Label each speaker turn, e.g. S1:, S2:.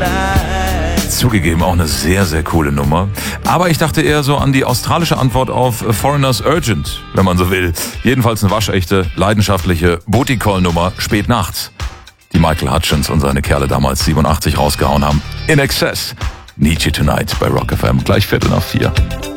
S1: Zugegeben, auch eine sehr, sehr coole Nummer. Aber ich dachte eher so an die australische Antwort auf Foreigners Urgent, wenn man so will. Jedenfalls eine waschechte, leidenschaftliche Booty-Call-Nummer spät nachts, die Michael Hutchence und seine Kerle damals 87 rausgehauen haben. In Excess. Need You Tonight bei Rock FM. Gleich 3:45.